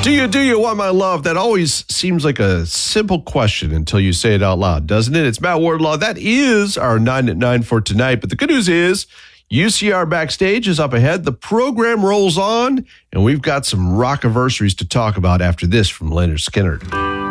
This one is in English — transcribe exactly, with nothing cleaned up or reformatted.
Do you, do you want my love? That always seems like a simple question until you say it out loud, doesn't it? It's Matt Wardlaw. That is our nine at nine for tonight. But the good news is U C R Backstage is up ahead. The program rolls on, and we've got some rock-iversaries to talk about after this from Leonard Skinner.